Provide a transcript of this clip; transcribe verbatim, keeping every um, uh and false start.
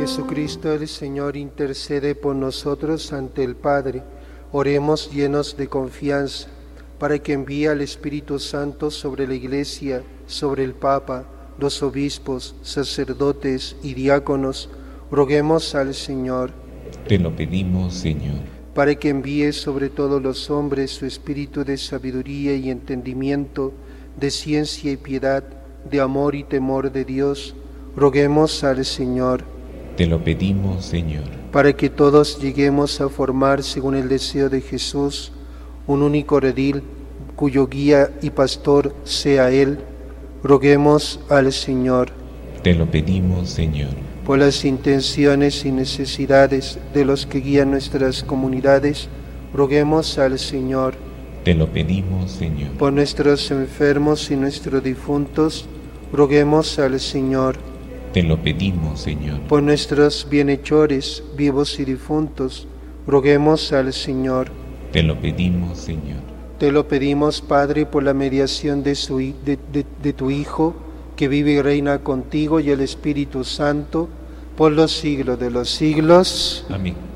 Jesucristo el Señor intercede por nosotros ante el Padre. Oremos llenos de confianza, para que envíe al Espíritu Santo sobre la Iglesia, sobre el Papa, los obispos, sacerdotes y diáconos. Roguemos al Señor. Te lo pedimos, Señor. Para que envíe sobre todos los hombres su espíritu de sabiduría y entendimiento, de ciencia y piedad, de amor y temor de Dios. Roguemos al Señor. Te lo pedimos, Señor. Para que todos lleguemos a formar, según el deseo de Jesús, un único redil, cuyo guía y pastor sea Él. Roguemos al Señor. Te lo pedimos, Señor. Por las intenciones y necesidades de los que guían nuestras comunidades, roguemos al Señor. Te lo pedimos, Señor. Por nuestros enfermos y nuestros difuntos, roguemos al Señor. Te lo pedimos, Señor. Por nuestros bienhechores, vivos y difuntos, roguemos al Señor. Te lo pedimos, Señor. Te lo pedimos, Padre, por la mediación de, su, de, de, de tu Hijo, que vive y reina contigo y el Espíritu Santo, por los siglos de los siglos. Amén.